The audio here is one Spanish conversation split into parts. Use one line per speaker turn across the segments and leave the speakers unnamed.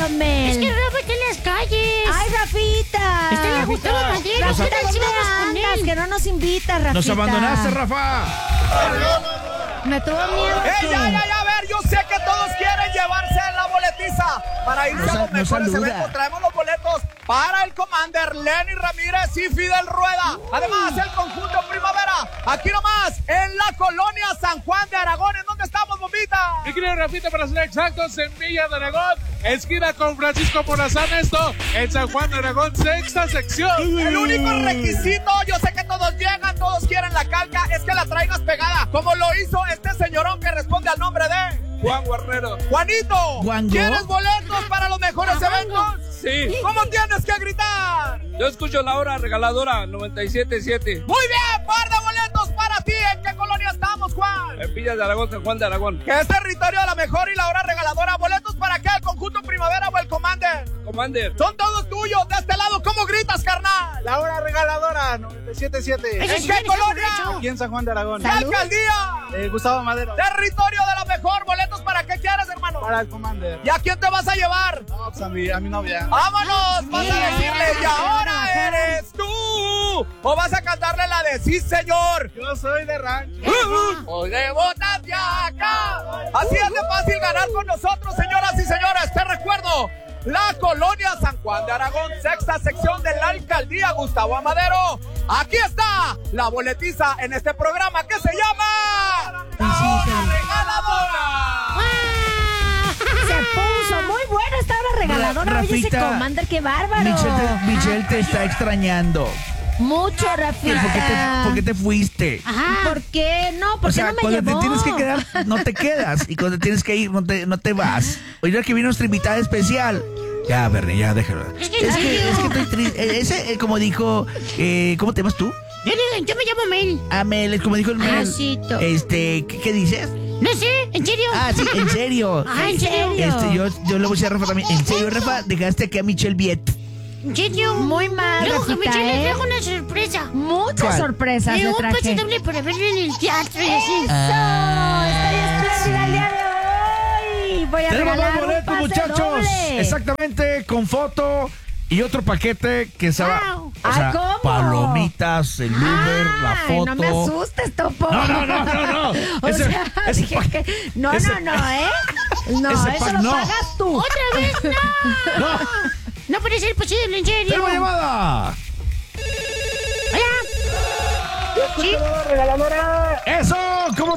Mel?
Es que Rafa está en las calles.
¡Ay, Rafita!
Está en Gustavo Madero.
Rafita,
¿Qué tal si
¿dónde
vamos con
andas?
él?
Que no nos invitas, Rafita.
Nos abandonaste, Rafa.
Me tuvo miedo.
Ya, a ver, yo sé que todos quieren llevarse la boletiza para irse a los mejores eventos. Traemos los boletos para el Commander, Lenny Ramírez y Fidel Rueda. Además, el conjunto Primavera, aquí nomás, en la colonia San Juan de Aragón. ¿En dónde estamos, Bombita?
Mi querido Rafita, para ser exactos, en Villa de Aragón, esquina con Francisco Morazán, esto, en San Juan de Aragón, sexta sección.
El único requisito, yo sé que todos llegan, todos quieren la calca, es que la traigas pegada, como lo hizo este señorón que responde al nombre de
Juan Guarnero.
Juanito.
¿Juango?
¿Quieres boletos para los mejores eventos?
Sí.
¿Cómo tienes que gritar?
Yo escucho la hora regaladora 97.7.
Muy bien, par de boletos para ti. ¿En qué colonia estamos, Juan?
En Villa de Aragón, San Juan de Aragón.
Que es territorio de la mejor y la hora regaladora. ¿Boletos para qué? ¿El conjunto Primavera o el Commander?
Commander.
Son todos tuyos. De este lado, ¿cómo gritas, carnal?
La hora regaladora 97.7.
¿En qué colonia?
Aquí en San Juan de Aragón.
¿Qué alcaldía?
Gustavo Madero.
Territorio de la mejor. ¿Boletos para qué quieres, hermano?
Para el Commander.
¿Y a quién te vas a llevar?
No, pues a mi novia.
¡Vámonos! Vas a decirle, y ahora eres tú. O vas a cantarle la de sí, señor.
Yo soy de rancho.
Hoy de botas de acá. Así es de fácil ganar con nosotros, señoras y señores. Te recuerdo, la colonia San Juan de Aragón, sexta sección de la alcaldía Gustavo Amadero. Aquí está la boletiza en este programa que se llama La Hora Regaladora.
Se puso muy buena esta hora regaladora. Oye, ese
Rafita,
Commander, qué bárbaro.
Michelle te está extrañando.
Mucho, Rafita.
¿Por qué te fuiste?
Ajá. ¿Por qué? No,
O
porque
sea,
no me
cuando
llevó.
te tienes que quedar, no te quedas. Y cuando te tienes que ir, no te vas. Oye, que viene nuestra invitada especial. Ya, Bernie, ya, déjalo. Es que estoy triste. Ese, como dijo, ¿cómo te llamas tú?
Yo me llamo Mel.
Ah, Mel, como dijo el Mel.
Asito.
¿Qué dices?
No sé, ¿en serio?
Ah, sí, en serio.
Ah, ¿en serio?
Yo le voy a decir a Rafa también. En serio, Rafa, dejaste aquí a Michelle Viet.
¿En serio?
Muy mal,
Luego,
Rafita,
Michelle, les
¿eh?
trajo una sorpresa.
Muchas
¿Cuál?
sorpresas le
Un
traje.
pase doble para verlo en el teatro y así.
Estoy espléndida el día de hoy. Voy a
Tenemos
regalar
más
un
boletos,
pase
muchachos.
doble.
Exactamente, con foto y otro paquete que se va.
Wow.
O sea,
¿cómo?
palomitas, el Uber, la
Ay,
foto.
no me asustes, Topo.
No.
O
Ese-
sea,
ese
dije
pa-
que... No,
ese-
¿eh? No,
ese
eso
pack
lo
no.
pagas tú.
¡Otra vez! ¡No!
No,
No puede ser posible, en serio.
tenemos llamada.
Hola. ¿Sí?
Eso, ¿cómo?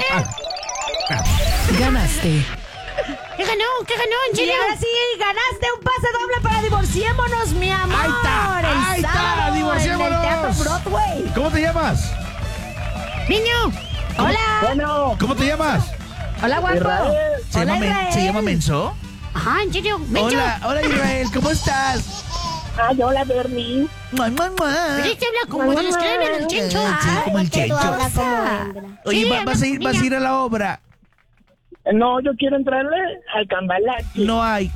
Ganaste.
¿Qué ganó? ¿En
Y
serio?
ahora sí, ganaste un pase doble para Divorciémonos, mi amor.
Ahí está,
El
ahí está,
sábado
Divorciémonos.
En el Teatro Broadway.
¿Cómo te llamas?
Niño.
Hola.
¿Cómo te llamas?
Hola, guapo.
¿Se
Hola,
llama,
Israel.
¿Se llama Menso?
Ajá, en serio. Mencho.
Hola Israel, ¿cómo estás?
Ay, hola, Bernie.
Mua, mua, mua.
Pero este habla como de los que hablan el chencho.
Sí, como el
Tú
Chencho.
hablas como hembra.
Oye,
Sí,
vas a
niña.
ir a la obra.
No, yo quiero entrarle al cambalache.
No hay.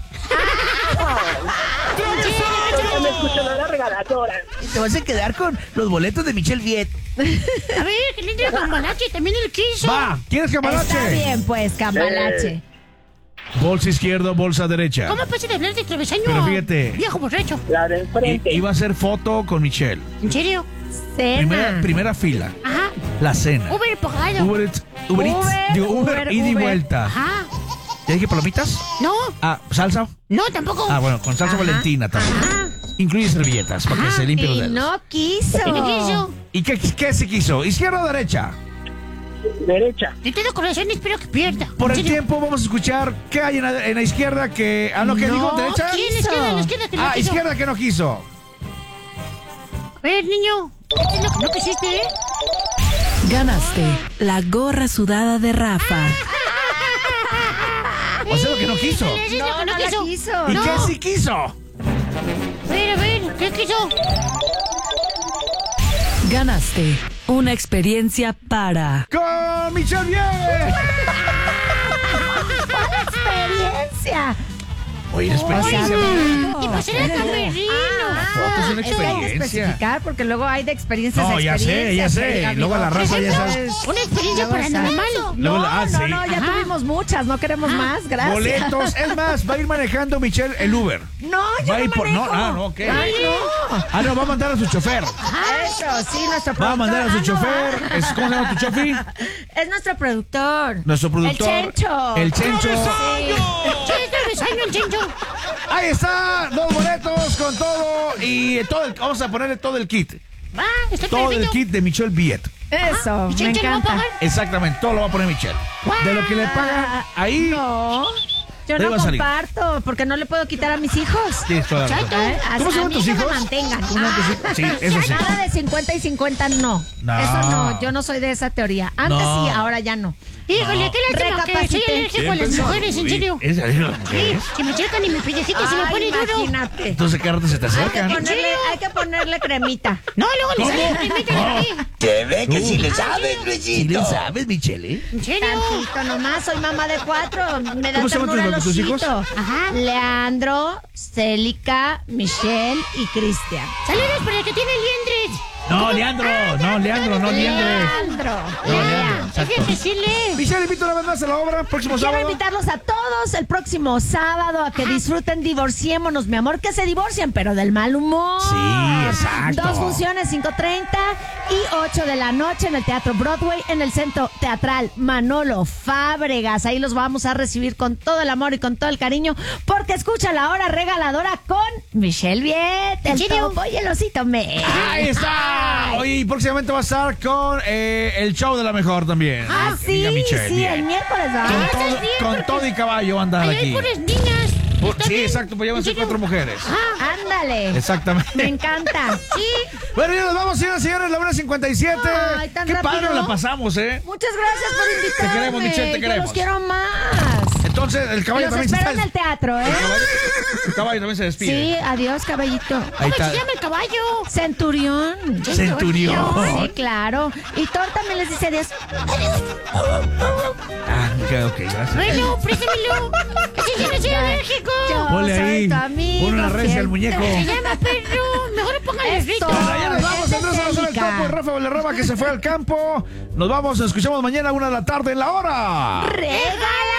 Yo me escucho la hora regaladora.
Te vas a quedar con los boletos de Michelle Viet.
A ver, que le entre con Balache, también el quiso.
Va, ¿quieres
Está
cambalache?
bien, pues, cambalache.
Bolsa izquierda, bolsa derecha.
¿Cómo pasa de hablar de travesaño?
Pero fíjate.
Viejo borracho.
La de enfrente.
Iba a hacer foto con Michelle.
¿En serio?
Cena.
Primera fila.
Ajá.
La cena.
Uber pagado.
Uber Eats, Uber ida y
Uber.
vuelta.
Ajá.
¿Ya dije palomitas?
No,
Ah, ¿salsa?
no, tampoco.
Ah, bueno, con salsa
Ajá.
Valentina también.
Ajá.
Incluye servilletas para que se limpie los
Y
dedos.
no quiso.
¿Qué le quiso?
¿Y qué se quiso? ¿Izquierda o derecha?
Derecha.
De todo corazón espero que pierda.
Por
¿En
el
serio?
tiempo vamos a escuchar qué hay en la izquierda que... Ah, no, ¿qué
No,
digo? ¿Derecha?
¿Quién es que la izquierda que no
Ah,
quiso?
izquierda que no quiso.
A ver, niño. ¿Qué es lo que no quisiste, eh?
Ganaste la gorra sudada de Rafa.
O sea, lo que no quiso.
Eso es lo que no
la
quiso.
quiso.
¿Y
No.
qué sí quiso?
A ver, ¿qué quiso?
Ganaste una experiencia para
¡Con Michelle Viet!
¡Experiencia!
Oye, la experiencia.
O sea,
¿Y
la
Pues era camerino.
foto es una
Es que hay que
experiencia.
especificar porque luego hay de experiencias
No,
a
ya sé, ya
experiencias,
sé.
amigo.
Luego la raza ya sabes.
Entonces,
Una experiencia
luego
paranormal.
Luego
No,
sí.
no, ya tuvimos muchas, no queremos más, gracias.
Boletos. Es más, va a ir manejando Michelle el Uber.
No, yo
Va a ir
no
por.
manejo.
No, ok.
Ay, no.
Ah, no, va a mandar a su chofer.
Eso, sí, nuestro productor.
Va a mandar a su
no.
chofer. ¿Cómo se llama tu chofi?
Es nuestro productor.
Nuestro productor.
El Chencho.
El Chencho.
Sí, es travesaño el Chencho.
Ahí está, 2 boletos con todo y vamos a ponerle todo el kit.
Va, está
Todo el
perfecto.
kit de Michelle Viet.
Eso,
¿Y
me
Chencho lo va a
encanta.
pagar?
Exactamente, todo lo va a poner Michelle. De lo que le pagan ahí.
No, yo
Ahí
no
va a salir.
comparto porque no le puedo quitar a mis hijos.
Tienes toda la razón.
Exacto.
¿Cómo se
A
llaman
mí
tus
que
hijos?
me mantengan.
¿Cómo se llaman tus hijos? Sí, eso sí.
Nada de 50 y 50 no.
No.
Eso no, yo no soy de esa teoría. Antes
No.
sí, ahora ya no.
Híjole, qué lástima que soy
Recapacité.
alérgico a las mujeres, en serio.
¿Es alérgico a las
Sí,
mujeres?
si me acercan y mi pellejito se me
Ay,
pone duro.
imagínate.
Entonces, ¿qué rato se te acercan?
Hay que ponerle cremita.
No, luego le sale primita aquí.
Se ve que sí le sabes,
¿Sí
Luisito.
le sabes, Michelle?
¿En serio?
Tantito nomás, soy mamá de 4. Me da
¿Cómo se llaman
ternura
tus hijos?
Losito.
Ajá.
Leandro, Célica, Michelle y Cristian.
Saludos para el que tiene liendres.
No, Leandro, no, Leandro.
Leandro.
Es que decirle.
Michelle, invito una vez más a la obra, próximo
Quiero
sábado.
invitarlos a todos el próximo sábado a que disfruten Divorciémonos, mi amor, que se divorcien, pero del mal humor.
Sí, exacto.
2 funciones, 5:30 y 8 de la noche en el Teatro Broadway, en el Centro Teatral Manolo Fábregas. Ahí los vamos a recibir con todo el amor y con todo el cariño, porque escucha la hora regaladora con Michelle Viet,
¿En
el
serio?
topo y el osito me.
Ahí está. Hoy próximamente va a estar con el show de la mejor también.
Ah,
Amiga
sí,
Michelle,
sí,
bien.
el miércoles, ¿verdad?
Con,
estás
todo,
bien,
con
porque-
todo y caballo va a andar
Ay, hay
aquí.
puras niñas. ¿Está
Sí,
bien?
exacto, pues llevan
¿En serio?
4 mujeres.
Ándale.
Exactamente.
Me encanta.
Sí.
Bueno, ya nos vamos, señoras y señores, la hora 57.
Ay, tan
Qué padre
rápido.
la pasamos, ¿eh?
Muchas gracias por invitarme.
Te queremos, Michelle, te
Yo
queremos.
los quiero más.
Entonces, el caballo
Los
también se
espero
está.
en el teatro, ¿eh?
El caballo también se despide.
Sí, adiós, caballito.
Ahí
¿Cómo
está.
se llama el caballo?
Centurión.
Centurión.
Sí, claro. Y Thor también les dice adiós.
Ah, ok, gracias.
Bueno, préstamelo. Ese sí no soy alérgico.
Yo
Ponle
soy
ahí.
tu amigo.
Ponle una recia
fiel.
al muñeco.
Se llama perro. Mejor póngale
Es
frito.
todo.
Bueno, ya nos vamos,
Ese
Andrés Salazar, el
Célica.
topo, Rafa Valderrama que se fue al campo. Nos vamos, nos escuchamos mañana a 1 de la tarde en la hora.
¡Regala!